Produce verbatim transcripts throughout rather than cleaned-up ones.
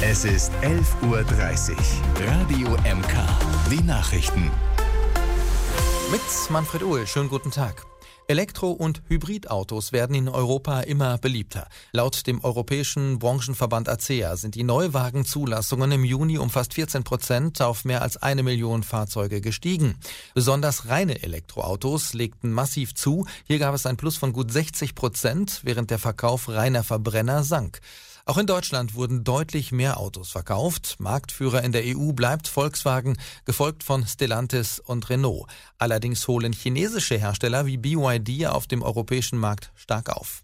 Es ist elf Uhr dreißig. Radio M K. Die Nachrichten. Mit Manfred Uhl. Schönen guten Tag. Elektro- und Hybridautos werden in Europa immer beliebter. Laut dem europäischen Branchenverband A C E A sind die Neuwagenzulassungen im Juni um fast vierzehn Prozent auf mehr als eine Million Fahrzeuge gestiegen. Besonders reine Elektroautos legten massiv zu. Hier gab es ein Plus von gut sechzig Prozent, während der Verkauf reiner Verbrenner sank. Auch in Deutschland wurden deutlich mehr Autos verkauft. Marktführer in der E U bleibt Volkswagen, gefolgt von Stellantis und Renault. Allerdings holen chinesische Hersteller wie B Y D auf dem europäischen Markt stark auf.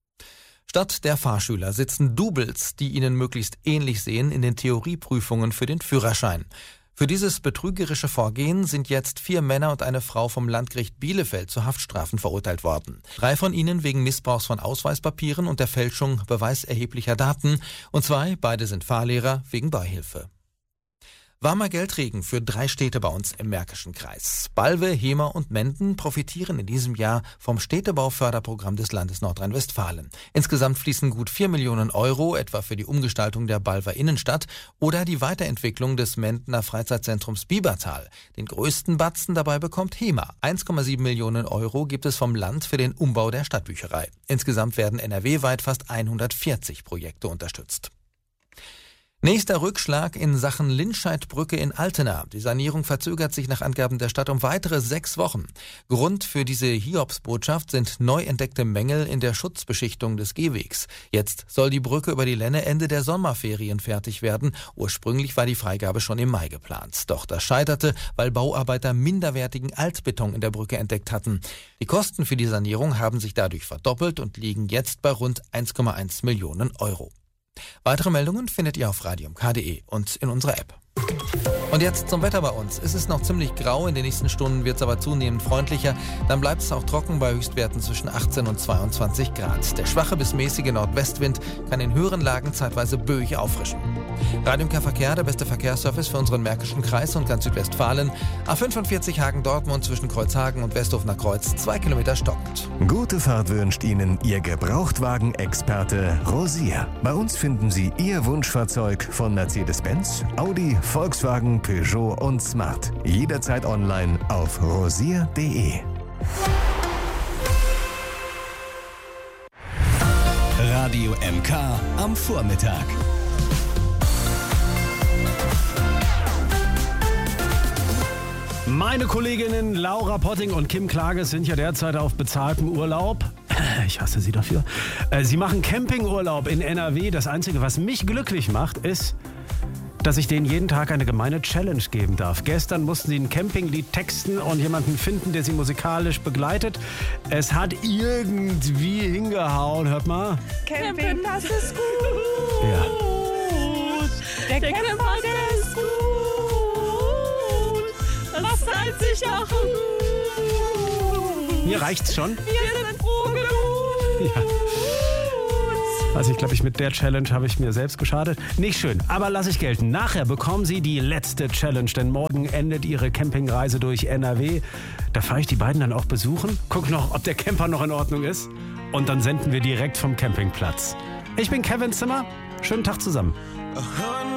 Statt der Fahrschüler sitzen Doubles, die ihnen möglichst ähnlich sehen, in den Theorieprüfungen für den Führerschein. Für dieses betrügerische Vorgehen sind jetzt vier Männer und eine Frau vom Landgericht Bielefeld zu Haftstrafen verurteilt worden. Drei von ihnen wegen Missbrauchs von Ausweispapieren und der Fälschung beweiserheblicher Daten und zwei, beide sind Fahrlehrer, wegen Beihilfe. Warmer Geldregen für drei Städte bei uns im Märkischen Kreis. Balve, Hemer und Menden profitieren in diesem Jahr vom Städtebauförderprogramm des Landes Nordrhein-Westfalen. Insgesamt fließen gut vier Millionen Euro, etwa für die Umgestaltung der Balver Innenstadt oder die Weiterentwicklung des Mendener Freizeitzentrums Biebertal. Den größten Batzen dabei bekommt Hemer. eins Komma sieben Millionen Euro gibt es vom Land für den Umbau der Stadtbücherei. Insgesamt werden N R W-weit fast hundertvierzig Projekte unterstützt. Nächster Rückschlag in Sachen Lindscheidbrücke in Altena. Die Sanierung verzögert sich nach Angaben der Stadt um weitere sechs Wochen. Grund für diese Hiobsbotschaft sind neu entdeckte Mängel in der Schutzbeschichtung des Gehwegs. Jetzt soll die Brücke über die Lenne Ende der Sommerferien fertig werden. Ursprünglich war die Freigabe schon im Mai geplant. Doch das scheiterte, weil Bauarbeiter minderwertigen Altbeton in der Brücke entdeckt hatten. Die Kosten für die Sanierung haben sich dadurch verdoppelt und liegen jetzt bei rund eins Komma eins Millionen Euro. Weitere Meldungen findet ihr auf radio m k punkt d e und in unserer App. Und jetzt zum Wetter bei uns. Es ist noch ziemlich grau, in den nächsten Stunden wird es aber zunehmend freundlicher. Dann bleibt es auch trocken bei Höchstwerten zwischen achtzehn und zweiundzwanzig Grad. Der schwache bis mäßige Nordwestwind kann in höheren Lagen zeitweise böig auffrischen. Radio M K Verkehr, der beste Verkehrsservice für unseren Märkischen Kreis und ganz Südwestfalen. A fünfundvierzig Hagen-Dortmund zwischen Kreuzhagen und Westhofener Kreuz, zwei Kilometer stockend. Gute Fahrt wünscht Ihnen Ihr Gebrauchtwagen-Experte Rosier. Bei uns finden Sie Ihr Wunschfahrzeug von Mercedes-Benz, Audi, Volkswagen, Peugeot und Smart. Jederzeit online auf rosier punkt d e. Radio M K am Vormittag. Meine Kolleginnen Laura Potting und Kim Klages sind ja derzeit auf bezahltem Urlaub. Ich hasse sie dafür. Sie machen Campingurlaub in N R W. Das Einzige, was mich glücklich macht, ist, dass ich denen jeden Tag eine gemeine Challenge geben darf. Gestern mussten sie ein Campinglied texten und jemanden finden, der sie musikalisch begleitet. Es hat irgendwie hingehauen. Hört mal. Camping, das ist gut. Ja. Der, der Camper, der ist gut. Das zahlt sich auch gut. Mir reicht's schon. Wir sind froh genug. Ja. Also ich glaube, ich mit der Challenge habe ich mir selbst geschadet. Nicht schön, aber lasse ich gelten. Nachher bekommen Sie die letzte Challenge, denn morgen endet Ihre Campingreise durch N R W. Da fahre ich die beiden dann auch besuchen, guck noch, ob der Camper noch in Ordnung ist und dann senden wir direkt vom Campingplatz. Ich bin Kevin Zimmer, schönen Tag zusammen.